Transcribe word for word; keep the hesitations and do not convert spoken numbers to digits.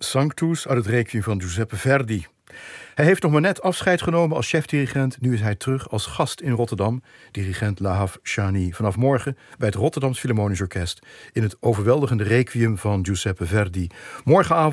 Sanctus uit het Requiem van Giuseppe Verdi. Hij heeft nog maar net afscheid genomen als chefdirigent. Nu is hij terug als gast in Rotterdam. Dirigent Lahav Shani vanaf morgen bij het Rotterdams Philharmonisch Orkest in het overweldigende Requiem van Giuseppe Verdi. Morgenavond